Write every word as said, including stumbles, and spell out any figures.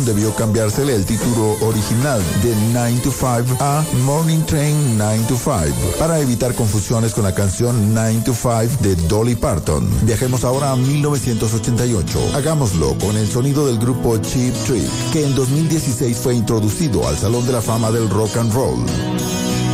debió cambiársele el título original de nine to five a Morning Train nine to five para evitar confusiones con la canción nine to five de Dolly Parton. Viajemos ahora a mil novecientos ochenta y ocho. Hagámoslo con el sonido del grupo Cheap Trick, que en dos mil dieciséis fue introducido al Salón de la Fama del Rock and Roll.